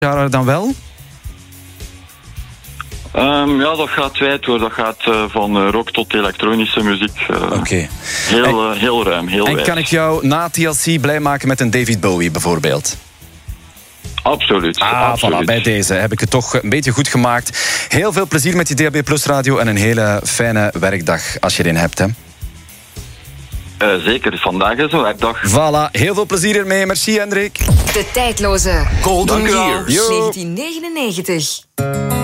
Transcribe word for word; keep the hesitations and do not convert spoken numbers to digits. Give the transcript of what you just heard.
jaar dan wel? Um, ja, dat gaat wijd hoor. Dat gaat uh, van uh, rock tot elektronische muziek. Uh, Oké. Okay. Heel, uh, heel ruim, heel En wijd. kan ik jou na T L C blij maken met een David Bowie bijvoorbeeld? Absoluut. Ah, absoluut. Voilà, bij deze heb ik het toch een beetje goed gemaakt. Heel veel plezier met die D A B Plus radio en een hele fijne werkdag als je erin hebt, hè? Uh, zeker, vandaag is een werkdag. Voilà, heel veel plezier ermee. Merci, Hendrik. De tijdloze Golden Years negentien negenennegentig.